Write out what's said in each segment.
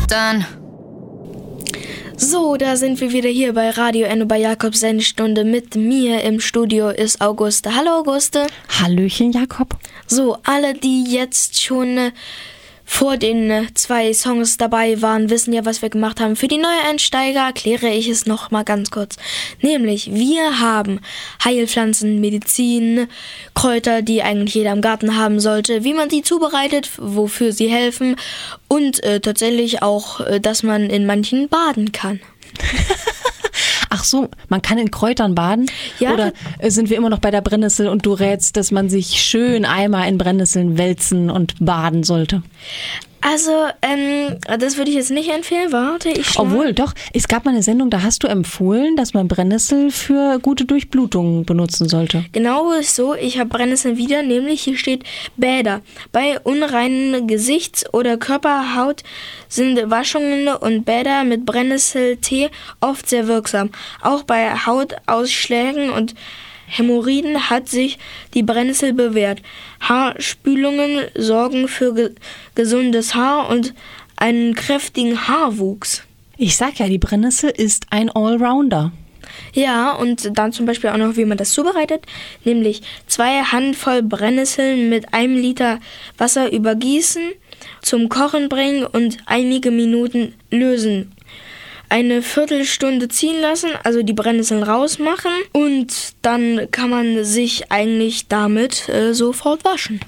dann. So, da sind wir wieder hier bei Radio Enno bei Jakobs Sendestunde. Mit mir im Studio ist Auguste. Hallo Auguste. Hallöchen Jakob. So, alle, die jetzt schon vor den 2 Songs dabei waren, wissen ja, was wir gemacht haben. Für die Neueinsteiger erkläre ich es noch mal ganz kurz. Nämlich, wir haben Heilpflanzen, Medizin, Kräuter, die eigentlich jeder im Garten haben sollte, wie man sie zubereitet, wofür sie helfen und tatsächlich auch, dass man in manchen baden kann. Ach so, man kann in Kräutern baden? Ja. Oder sind wir immer noch bei der Brennnessel und du rätst, dass man sich schön einmal in Brennnesseln wälzen und baden sollte? Also, das würde ich jetzt nicht empfehlen. Warte, Obwohl, doch, es gab mal eine Sendung, da hast du empfohlen, dass man Brennnessel für gute Durchblutung benutzen sollte. Genau so, ich habe Brennnesseln wieder, nämlich hier steht Bäder. Bei unreinen Gesichts- oder Körperhaut sind Waschungen und Bäder mit Brennnesseltee oft sehr wirksam. Auch bei Hautausschlägen und Hämorrhoiden hat sich die Brennnessel bewährt. Haarspülungen sorgen für gesundes Haar und einen kräftigen Haarwuchs. Ich sag ja, die Brennnessel ist ein Allrounder. Ja, und dann zum Beispiel auch noch, wie man das zubereitet, nämlich 2 Handvoll Brennnesseln mit 1 Liter Wasser übergießen, zum Kochen bringen und einige Minuten lösen. Eine Viertelstunde ziehen lassen, also die Brennnesseln rausmachen und dann kann man sich eigentlich damit sofort waschen.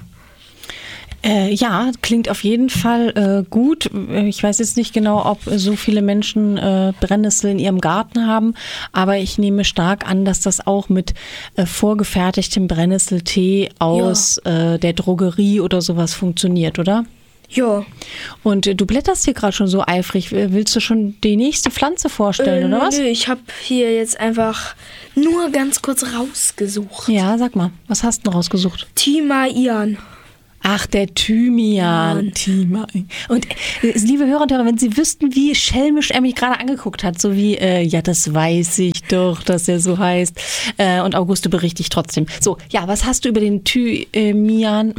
Ja, klingt auf jeden Fall gut. Ich weiß jetzt nicht genau, ob so viele Menschen Brennnessel in ihrem Garten haben, aber ich nehme stark an, dass das auch mit vorgefertigtem Brennnesseltee aus der Drogerie oder sowas funktioniert, oder? Ja. Und du blätterst hier gerade schon so eifrig. Willst du schon die nächste Pflanze vorstellen, oder was? Nö, ich habe hier jetzt einfach nur ganz kurz rausgesucht. Ja, sag mal, was hast du denn rausgesucht? Thymian. Ach, der Thymian. Thymian. Und liebe Hörer und Hörer, wenn Sie wüssten, wie schelmisch er mich gerade angeguckt hat, so wie, ja, das weiß ich doch, dass er so heißt. Und Auguste berichte ich trotzdem. So, ja, was hast du über den Thymian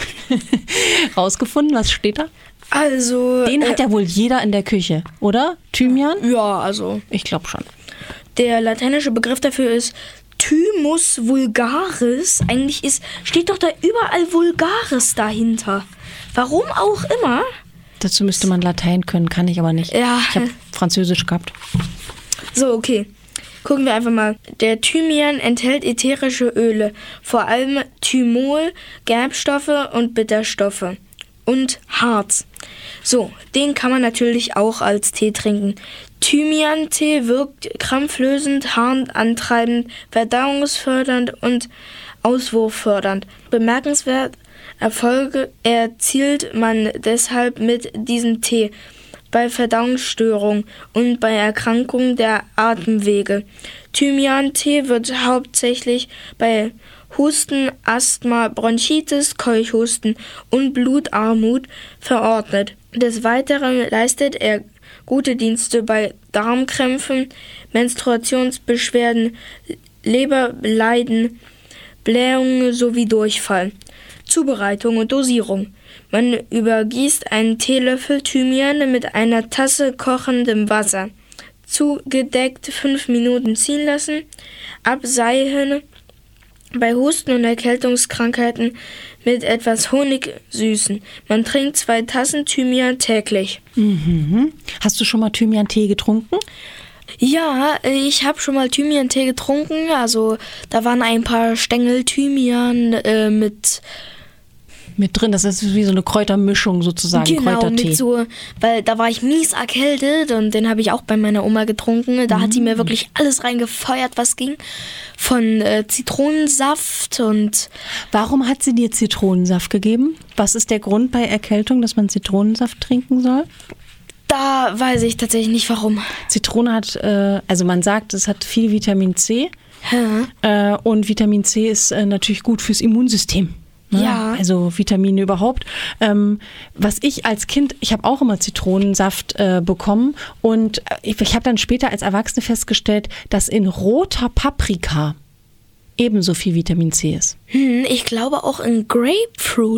rausgefunden? Was steht da? Also... Den hat ja wohl jeder in der Küche, oder? Thymian? Ja, also... Ich glaube schon. Der lateinische Begriff dafür ist Thymus vulgaris. Eigentlich steht doch da überall Vulgaris dahinter. Warum auch immer. Dazu müsste man Latein können, kann ich aber nicht. Ja. Ich habe Französisch gehabt. So, okay. Gucken wir einfach mal. Der Thymian enthält ätherische Öle, vor allem Thymol, Gerbstoffe und Bitterstoffe und Harz. So, den kann man natürlich auch als Tee trinken. Thymian-Tee wirkt krampflösend, harnantreibend, verdauungsfördernd und auswurffördernd. Bemerkenswert Erfolge erzielt man deshalb mit diesem Tee bei Verdauungsstörungen und bei Erkrankungen der Atemwege. Thymian-Tee wird hauptsächlich bei Husten, Asthma, Bronchitis, Keuchhusten und Blutarmut verordnet. Des Weiteren leistet er gute Dienste bei Darmkrämpfen, Menstruationsbeschwerden, Leberleiden, Blähungen sowie Durchfall. Zubereitung und Dosierung. Man übergießt einen Teelöffel Thymian mit einer Tasse kochendem Wasser. Zugedeckt 5 Minuten ziehen lassen. Abseihen. Bei Husten und Erkältungskrankheiten mit etwas Honig süßen. Man trinkt 2 Tassen Thymian täglich. Mhm. Hast du schon mal Thymian-Tee getrunken? Ja, ich habe schon mal Thymian-Tee getrunken. Also da waren ein paar Stängel Thymian mit drin, das ist wie so eine Kräutermischung sozusagen, genau, Kräutertee. Mit so, weil da war ich mies erkältet und den habe ich auch bei meiner Oma getrunken. Da hat sie mir wirklich alles reingefeuert, was ging. Von Zitronensaft und... Warum hat sie dir Zitronensaft gegeben? Was ist der Grund bei Erkältung, dass man Zitronensaft trinken soll? Da weiß ich tatsächlich nicht, warum. Zitrone hat, also man sagt, es hat viel Vitamin C. Und Vitamin C ist natürlich gut fürs Immunsystem. Ja. Also Vitamine überhaupt. Was ich als Kind, ich habe auch immer Zitronensaft bekommen und ich habe dann später als Erwachsene festgestellt, dass in roter Paprika ebenso viel Vitamin C ist. Ich glaube auch in Grapefruit.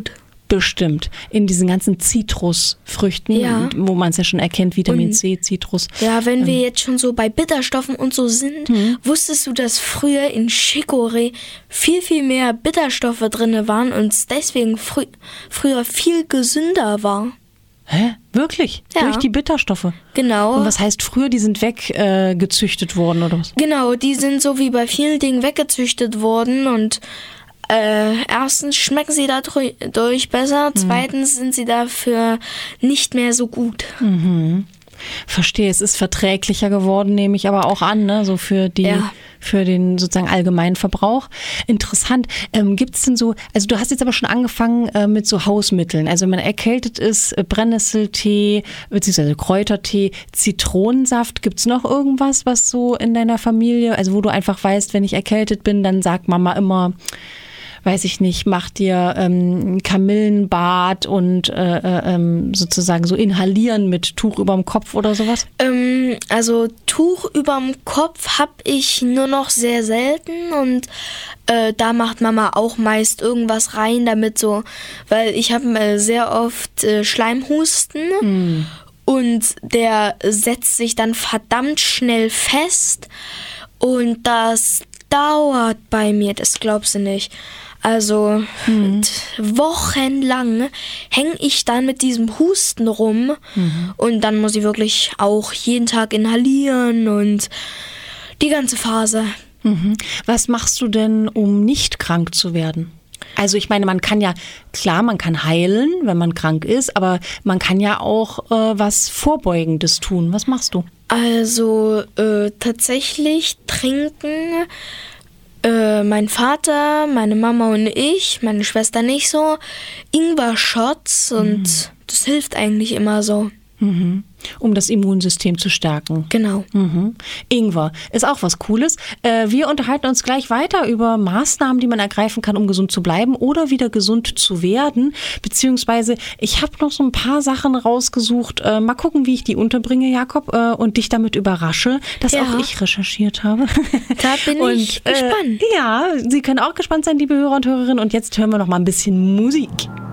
Bestimmt. In diesen ganzen Zitrusfrüchten, wo man es ja schon erkennt, Vitamin C, Zitrus. Ja, wenn wir jetzt schon so bei Bitterstoffen und so sind, wusstest du, dass früher in Chicorée viel, viel mehr Bitterstoffe drin waren und es deswegen früher viel gesünder war? Hä? Wirklich? Ja. Durch die Bitterstoffe? Genau. Und was heißt früher, die sind weggezüchtet worden oder was? Genau, die sind so wie bei vielen Dingen weggezüchtet worden und erstens schmecken sie dadurch besser, zweitens sind sie dafür nicht mehr so gut. Verstehe, es ist verträglicher geworden, nehme ich aber auch an, ne? So für den sozusagen allgemeinen Verbrauch. Interessant. Gibt es denn so, also du hast jetzt aber schon angefangen mit so Hausmitteln, also wenn man erkältet ist, Brennnesseltee, beziehungsweise Kräutertee, Zitronensaft, gibt es noch irgendwas, was so in deiner Familie, also wo du einfach weißt, wenn ich erkältet bin, dann sagt Mama immer, weiß ich nicht, mach dir Kamillenbad und sozusagen so inhalieren mit Tuch überm Kopf oder sowas? Also Tuch überm Kopf habe ich nur noch sehr selten und da macht Mama auch meist irgendwas rein, damit so, weil ich habe sehr oft Schleimhusten und der setzt sich dann verdammt schnell fest und das dauert bei mir, das glaubst du nicht. Also wochenlang hänge ich dann mit diesem Husten rum und dann muss ich wirklich auch jeden Tag inhalieren und die ganze Phase. Was machst du denn, um nicht krank zu werden? Also ich meine, man kann ja, klar, man kann heilen, wenn man krank ist, aber man kann ja auch was Vorbeugendes tun. Was machst du? Also tatsächlich trinken mein Vater, meine Mama und ich, meine Schwester nicht so, Ingwer-Shots und das hilft eigentlich immer so. Um das Immunsystem zu stärken. Genau. Ingwer ist auch was Cooles. Wir unterhalten uns gleich weiter über Maßnahmen, die man ergreifen kann, um gesund zu bleiben oder wieder gesund zu werden. Beziehungsweise ich habe noch so ein paar Sachen rausgesucht. Mal gucken, wie ich die unterbringe, Jakob, und dich damit überrasche, dass auch ich recherchiert habe. Da bin ich gespannt. Ja, Sie können auch gespannt sein, liebe Hörer und Hörerinnen. Und jetzt hören wir noch mal ein bisschen Musik.